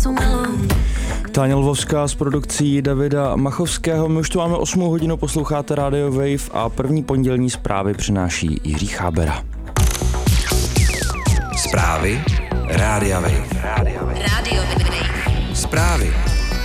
Táňa Lvovská s produkcí Davida Machovského. My už tu máme 8 hodinu, posloucháte Radio Wave a první pondělní zprávy přináší Jiří Chábera. Zprávy Rádia Wave. Radio Wave. Zprávy.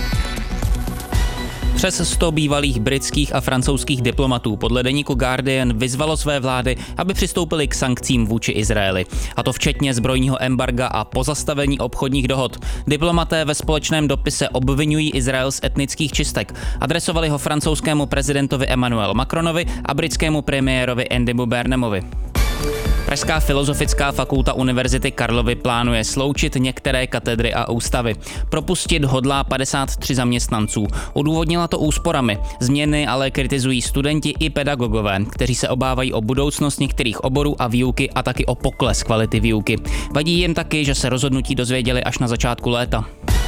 Přes 100 bývalých britských a francouzských diplomatů podle deníku Guardian vyzvalo své vlády, aby přistoupili k sankcím vůči Izraeli. A to včetně zbrojního embarga a pozastavení obchodních dohod. Diplomaté ve společném dopise obvinují Izrael z etnických čistek. Adresovali ho francouzskému prezidentovi Emmanuel Macronovi a britskému premiérovi Andymu Burnhamovi. Pražská filozofická fakulta Univerzity Karlovy plánuje sloučit některé katedry a ústavy. Propustit hodlá 53 zaměstnanců. Odůvodnila to úsporami. Změny ale kritizují studenti i pedagogové, kteří se obávají o budoucnost některých oborů a výuky a taky o pokles kvality výuky. Vadí jim taky, že se rozhodnutí dozvěděli až na začátku léta.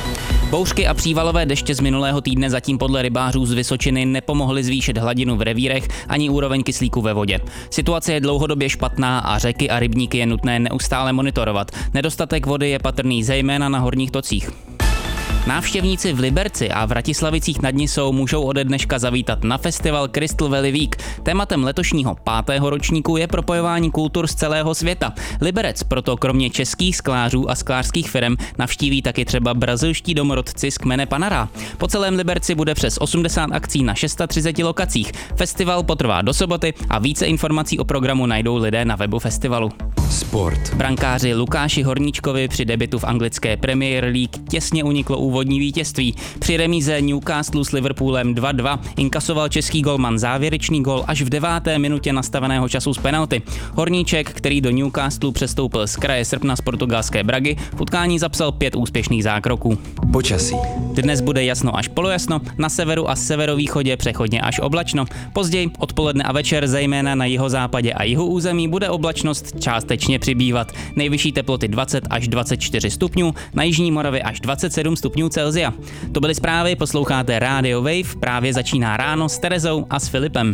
Bouřky a přívalové deště z minulého týdne zatím podle rybářů z Vysočiny nepomohly zvýšit hladinu v revírech ani úroveň kyslíku ve vodě. Situace je dlouhodobě špatná a řeky a rybníky je nutné neustále monitorovat. Nedostatek vody je patrný zejména na horních tocích. Návštěvníci v Liberci a v Ratislavicích nad Nisou můžou ode dneška zavítat na festival Crystal Valley Week. Tématem letošního 5. ročníku je propojování kultur z celého světa. Liberec proto kromě českých sklářů a sklářských firem navštíví taky třeba brazilští domorodci z kmene Panara. Po celém Liberci bude přes 80 akcí na 630 lokacích. Festival potrvá do soboty a více informací o programu najdou lidé na webu festivalu. Sport. Brankáři Lukáši Horníčkovi při debutu v anglické Premier League těsně uniklo úvodní vítězství. Při remíze Newcastle s Liverpoolem 2-2 inkasoval český golman závěrečný gól až v 9. minutě nastaveného času z penalty. Horníček, který do Newcastle přestoupil z kraje srpna z portugalské Bragy, v utkání zapsal 5 úspěšných zákroků. Počasí. Dnes bude jasno až polojasno, na severu a severovýchodě přechodně až oblačno. Později odpoledne a večer zejména na jihozápadě a jihu území bude oblačnost částečně přibývat. Nejvyšší teploty 20 až 24 stupňů, na jižní Moravě až 27 stupňů Celsia. To byly zprávy, posloucháte Radio Wave, právě začíná ráno s Terezou a s Filipem.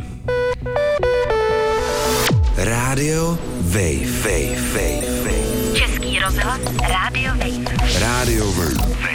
Radio Wave. Český rozhlas Radio Wave. Radio Wave.